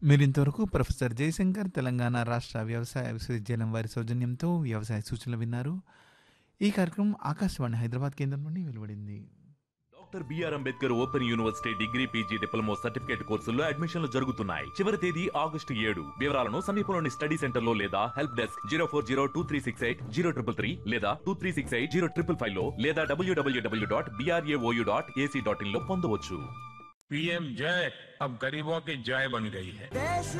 మీరింతవరకు ప్రొఫెసర్ జయశంకర్ తెలంగాణ రాష్ట్ర వ్యవసాయ విశ్వవిద్యాలయం వారి సౌజన్యంతో వ్యవసాయ సూచనలు విన్నారు. ఈ కార్యక్రమం ఆకాశవాణి హైదరాబాద్ కేంద్రం నుండి వెలువడింది. Doctor BR Ambedkar open university degree PG diploma certificate కోర్సుల్లో అడ్మిషన్లు జరుగుతున్నాయి. చివరి తేదీ August 7. వివరాలను సమీపంలోని స్టడీ సెంటర్ లో లేదా హెల్ప్ డెస్క్ 04023680333 లేదా 23680555 లో లేదా www.brao.ac.in లో పొందవచ్చు. पीएम जय अब गरीबों की जय बन गई है.